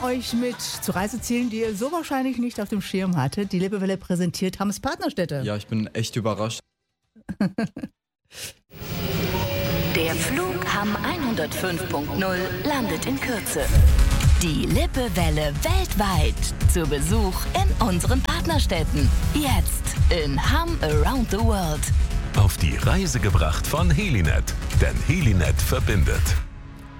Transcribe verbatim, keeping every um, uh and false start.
euch mit zu Reisezielen, die ihr so wahrscheinlich nicht auf dem Schirm hattet. Die Lippewelle präsentiert Hammes Partnerstädte. Ja, ich bin echt überrascht. Der Flug Hamm hundertfünf Punkt null landet in Kürze. Die Lippewelle weltweit zu Besuch in unseren Partnerstädten. Jetzt in Hamm Around the World. Auf die Reise gebracht von Helinet, denn Helinet verbindet.